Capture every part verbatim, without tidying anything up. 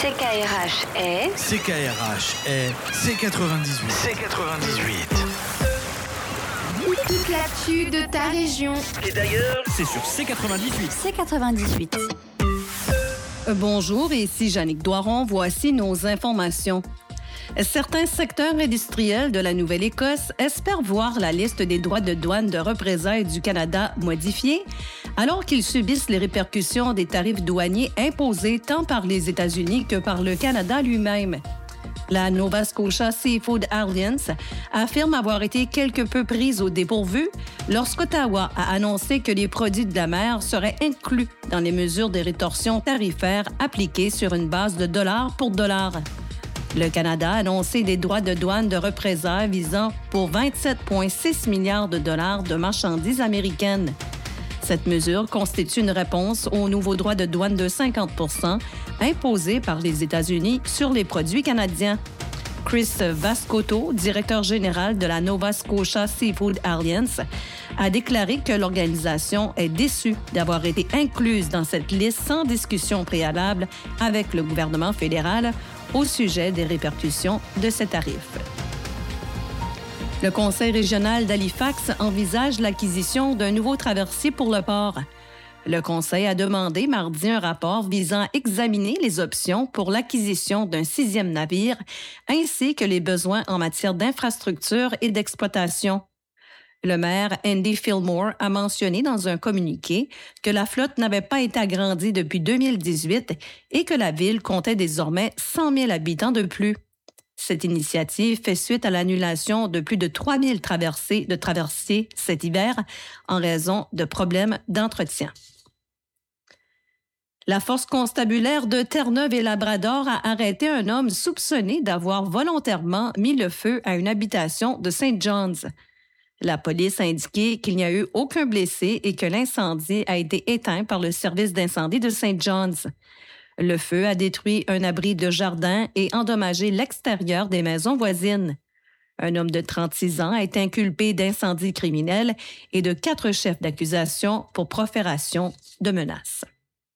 C K R H est... C K R H est C quatre-vingt-dix-huit. C quatre-vingt-dix-huit. Toute l'actu de ta région. Et d'ailleurs, c'est sur C quatre-vingt-dix-huit. C quatre-vingt-dix-huit. Bonjour, ici Jannick Doiron. Voici nos informations. Certains secteurs industriels de la Nouvelle-Écosse espèrent voir la liste des droits de douane de représailles du Canada modifiée, alors qu'ils subissent les répercussions des tarifs douaniers imposés tant par les États-Unis que par le Canada lui-même. La Nova Scotia Seafood Alliance affirme avoir été quelque peu prise au dépourvu lorsqu'Ottawa a annoncé que les produits de la mer seraient inclus dans les mesures de rétorsion tarifaires appliquées sur une base de dollar pour dollar. Le Canada a annoncé des droits de douane de représailles visant pour vingt-sept virgule six milliards de dollars de marchandises américaines. Cette mesure constitue une réponse aux nouveaux droits de douane de cinquante pour cent imposés par les États-Unis sur les produits canadiens. Chris Vascoto, directeur général de la Nova Scotia Seafood Alliance, a déclaré que l'organisation est déçue d'avoir été incluse dans cette liste sans discussion préalable avec le gouvernement fédéral au sujet des répercussions de ces tarifs. Le Conseil régional d'Halifax envisage l'acquisition d'un nouveau traversier pour le port. Le Conseil a demandé mardi un rapport visant à examiner les options pour l'acquisition d'un sixième navire, ainsi que les besoins en matière d'infrastructure et d'exploitation. Le maire Andy Fillmore a mentionné dans un communiqué que la flotte n'avait pas été agrandie depuis deux mille dix-huit et que la ville comptait désormais cent mille habitants de plus. Cette initiative fait suite à l'annulation de plus de trois mille traversées de traversiers cet hiver en raison de problèmes d'entretien. La force constabulaire de Terre-Neuve et Labrador a arrêté un homme soupçonné d'avoir volontairement mis le feu à une habitation de Saint John's. La police a indiqué qu'il n'y a eu aucun blessé et que l'incendie a été éteint par le service d'incendie de Saint John's. Le feu a détruit un abri de jardin et endommagé l'extérieur des maisons voisines. Un homme de trente-six ans a été inculpé d'incendie criminel et de quatre chefs d'accusation pour profération de menaces.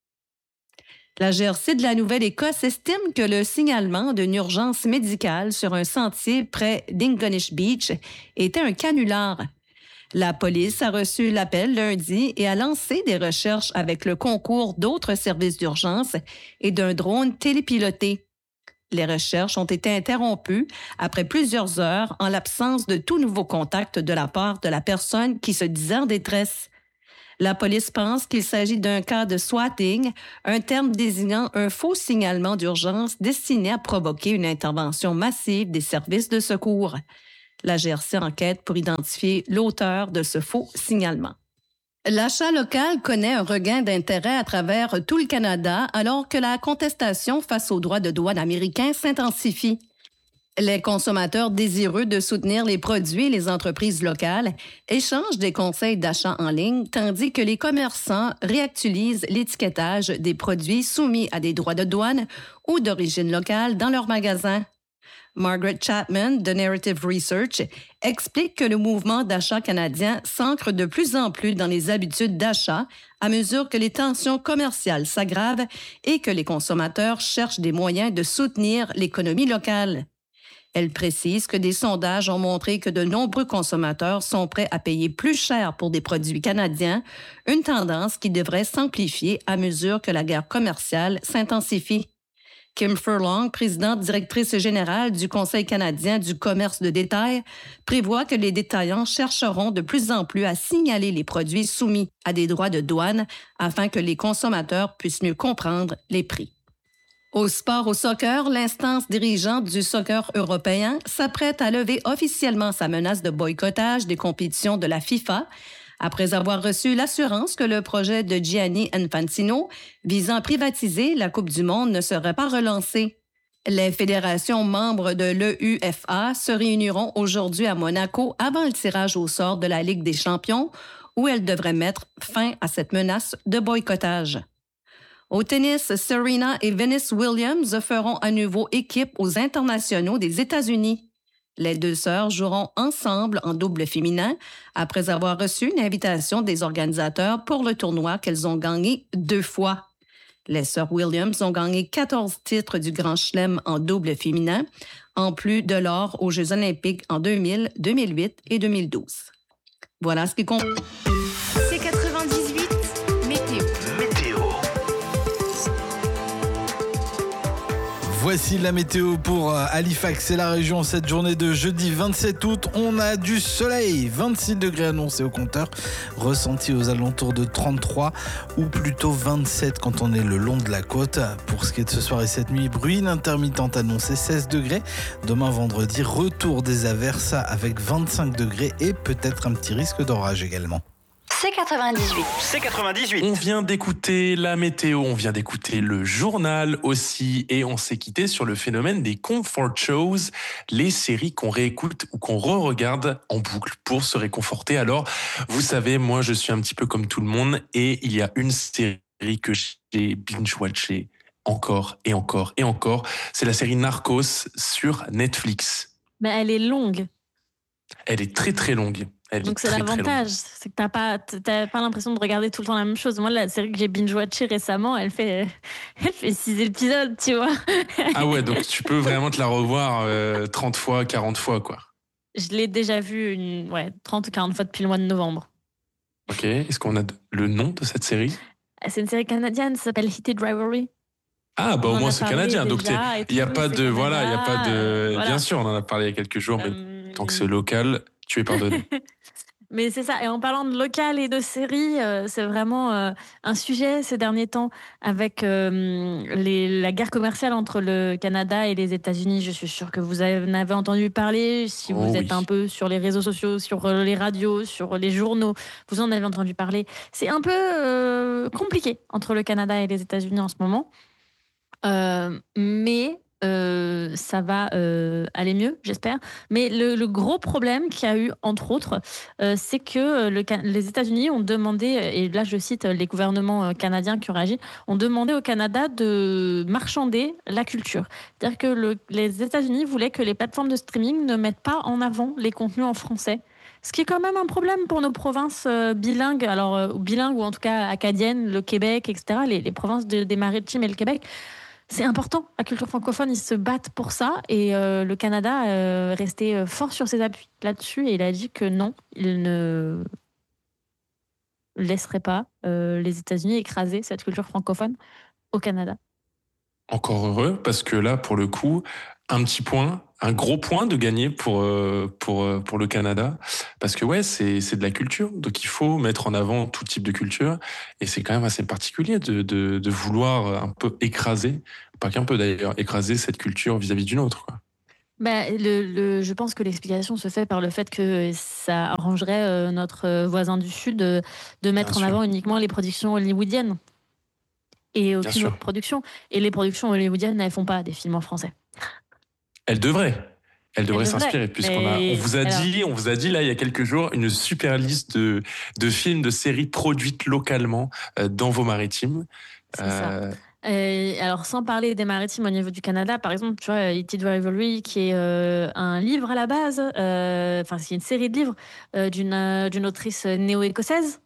La G R C de la Nouvelle-Écosse estime que le signalement d'une urgence médicale sur un sentier près d'Ingonish Beach était un canular. La police a reçu l'appel lundi et a lancé des recherches avec le concours d'autres services d'urgence et d'un drone télépiloté. Les recherches ont été interrompues après plusieurs heures en l'absence de tout nouveau contact de la part de la personne qui se disait en détresse. La police pense qu'il s'agit d'un cas de swatting, un terme désignant un faux signalement d'urgence destiné à provoquer une intervention massive des services de secours. La G R C enquête pour identifier l'auteur de ce faux signalement. L'achat local connaît un regain d'intérêt à travers tout le Canada alors que la contestation face aux droits de douane américains s'intensifie. Les consommateurs désireux de soutenir les produits et les entreprises locales échangent des conseils d'achat en ligne, tandis que les commerçants réactualisent l'étiquetage des produits soumis à des droits de douane ou d'origine locale dans leurs magasins. Margaret Chapman, de Narrative Research, explique que le mouvement d'achat canadien s'ancre de plus en plus dans les habitudes d'achat à mesure que les tensions commerciales s'aggravent et que les consommateurs cherchent des moyens de soutenir l'économie locale. Elle précise que des sondages ont montré que de nombreux consommateurs sont prêts à payer plus cher pour des produits canadiens, une tendance qui devrait s'amplifier à mesure que la guerre commerciale s'intensifie. Kim Furlong, présidente directrice générale du Conseil canadien du commerce de détail, prévoit que les détaillants chercheront de plus en plus à signaler les produits soumis à des droits de douane afin que les consommateurs puissent mieux comprendre les prix. Au sport au soccer, l'instance dirigeante du soccer européen s'apprête à lever officiellement sa menace de boycottage des compétitions de la FIFA après avoir reçu l'assurance que le projet de Gianni Infantino visant à privatiser la Coupe du monde ne serait pas relancé. Les fédérations membres de l'E U F A se réuniront aujourd'hui à Monaco avant le tirage au sort de la Ligue des champions où elles devraient mettre fin à cette menace de boycottage. Au tennis, Serena et Venus Williams feront à nouveau équipe aux internationaux des États-Unis. Les deux sœurs joueront ensemble en double féminin après avoir reçu une invitation des organisateurs pour le tournoi qu'elles ont gagné deux fois. Les sœurs Williams ont gagné quatorze titres du Grand Chelem en double féminin, en plus de l'or aux Jeux olympiques en deux mille, deux mille huit et deux mille douze. Voilà ce qui compte. C quatre-vingt-dix-huit, météo. Météo. Voici la météo pour Halifax et la région. Cette journée de jeudi vingt-sept août, on a du soleil. vingt-six degrés annoncés au compteur, ressenti aux alentours de trente-trois ou plutôt vingt-sept quand on est le long de la côte. Pour ce qui est de ce soir et cette nuit, bruine intermittente annoncée seize degrés. Demain vendredi, retour des averses avec vingt-cinq degrés et peut-être un petit risque d'orage également. C quatre-vingt-dix-huit. C quatre-vingt-dix-huit. On vient d'écouter la météo, on vient d'écouter le journal aussi, et on s'est quitté sur le phénomène des comfort shows, les séries qu'on réécoute ou qu'on re-regarde en boucle pour se réconforter. Alors, vous savez, moi je suis un petit peu comme tout le monde, et il y a une série que j'ai binge-watchée encore et encore et encore. C'est la série Narcos sur Netflix. Mais elle est longue. Elle est très très longue. Elle Donc est c'est très, très l'avantage, longue. c'est que t'as pas, t'as pas l'impression de regarder tout le temps la même chose. Moi, la série que j'ai binge-watchée récemment, elle fait, elle fait six épisodes, tu vois. Ah ouais, donc tu peux vraiment te la revoir euh, trente fois, quarante fois, quoi. Je l'ai déjà vue une, ouais, trente ou quarante fois depuis le mois de novembre. Ok, est-ce qu'on a le nom de cette série ? C'est une série canadienne, ça s'appelle Heated Rivalry. Ah, bah On au en moins a c'est parlé canadien, donc déjà et il n'y a tout, pas c'est de, Canada, voilà, il n'y a pas de, euh, voilà. bien sûr, on en a parlé il y a quelques jours, mais Euh, tant que c'est local, tu es pardonné. Mais c'est ça. Et en parlant de local et de séries, euh, c'est vraiment euh, un sujet ces derniers temps avec euh, les, la guerre commerciale entre le Canada et les États-Unis. Je suis sûre que vous en avez entendu parler. Si vous Oh êtes oui. un peu sur les réseaux sociaux, sur euh, les radios, sur les journaux, vous en avez entendu parler. C'est un peu euh, compliqué entre le Canada et les États-Unis en ce moment. Euh, mais euh, ça va euh, aller mieux, j'espère. Mais le, le gros problème qu'il y a eu, entre autres, euh, c'est que le, les États-Unis ont demandé, et là je cite les gouvernements canadiens qui ont réagi, ont demandé au Canada de marchander la culture. C'est-à-dire que le, les États-Unis voulaient que les plateformes de streaming ne mettent pas en avant les contenus en français. Ce qui est quand même un problème pour nos provinces euh, bilingues, alors euh, bilingues ou en tout cas acadiennes, le Québec, et cetera, les, les provinces de, des Maritimes et le Québec. C'est important, la culture francophone, ils se battent pour ça et euh, le Canada euh, restait fort sur ses appuis là-dessus et il a dit que non, il ne laisserait pas euh, les États-Unis écraser cette culture francophone au Canada. Encore heureux, parce que là, pour le coup, un petit point, un gros point de gagner pour, euh, pour, euh, pour le Canada, parce que ouais, c'est, c'est de la culture, donc il faut mettre en avant tout type de culture, et c'est quand même assez particulier de, de, de vouloir un peu écraser, pas qu'un peu d'ailleurs, écraser cette culture vis-à-vis d'une autre, quoi. Bah, le, le, je pense que l'explication se fait par le fait que ça arrangerait euh, notre voisin du Sud euh, de mettre Bien en sûr. avant uniquement les productions hollywoodiennes et aucune sûr. autre production. Et les productions hollywoodiennes, elles font pas des films en français. Elle devrait. Elle devrait devrait, s'inspirer, puisqu'on a, mais on vous a alors- dit, on vous a dit là il y a quelques jours une super liste de, de films, de séries produites localement euh, dans vos maritimes. C'est ça. Euh, Euh, alors, sans parler des maritimes au niveau du Canada, par exemple, tu vois, Heated Rivalry, qui est euh, un livre à la base, euh, enfin, c'est une série de livres euh, d'une, euh, d'une autrice néo-écossaise.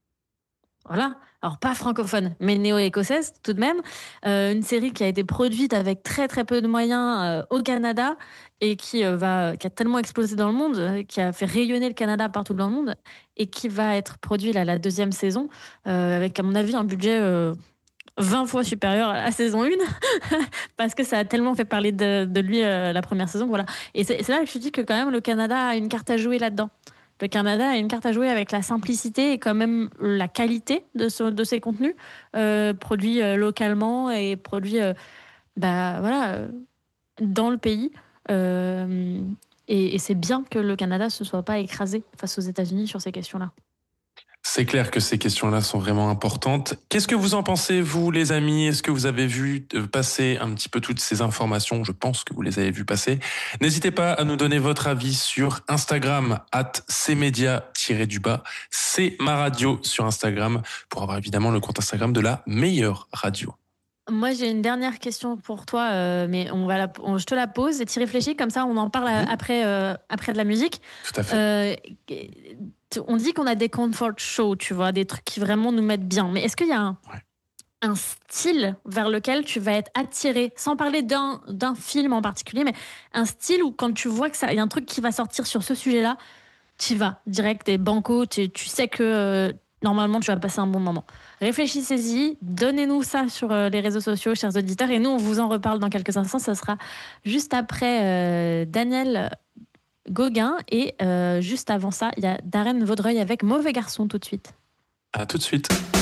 Voilà. Alors, pas francophone, mais néo-écossaise tout de même. Euh, une série qui a été produite avec très, très peu de moyens euh, au Canada et qui, euh, va, qui a tellement explosé dans le monde, euh, qui a fait rayonner le Canada partout dans le monde et qui va être produit là, la deuxième saison euh, avec, à mon avis, un budget euh, vingt fois supérieur à la saison un parce que ça a tellement fait parler de, de lui euh, la première saison. Voilà. Et c'est, c'est là que je dis que quand même le Canada a une carte à jouer là-dedans. Le Canada a une carte à jouer avec la simplicité et quand même la qualité de, ce, de ses contenus euh, produits euh, localement et produits euh, bah, voilà, euh, dans le pays. Euh, et, et c'est bien que le Canada ne se soit pas écrasé face aux États-Unis sur ces questions-là. C'est clair que ces questions-là sont vraiment importantes. Qu'est-ce que vous en pensez, vous, les amis ? Est-ce que vous avez vu passer un petit peu toutes ces informations ? Je pense que vous les avez vues passer. N'hésitez pas à nous donner votre avis sur Instagram, arobase cmedia-du-bas. C'est ma radio sur Instagram, pour avoir évidemment le compte Instagram de la meilleure radio. Moi, j'ai une dernière question pour toi, euh, mais on va la, on- je te la pose et tu réfléchis, comme ça on en parle à- Mhm. après, euh, après de la musique. Tout à fait. Euh, tu- on dit qu'on a des comfort shows, tu vois, des trucs qui vraiment nous mettent bien. Mais est-ce qu'il y a un, Ouais. un style vers lequel tu vas être attiré, sans parler d'un, d'un film en particulier, mais un style où quand tu vois qu'il y a un truc qui va sortir sur ce sujet-là, tu y vas direct, t'es banco, tu sais que euh, normalement tu vas passer un bon moment. Réfléchissez-y, donnez-nous ça sur euh, les réseaux sociaux, chers auditeurs, et nous on vous en reparle dans quelques instants. Ça sera juste après euh, Daniel Gauguin, et euh, juste avant ça, il y a Darren Vaudreuil avec Mauvais Garçon tout de suite. À tout de suite.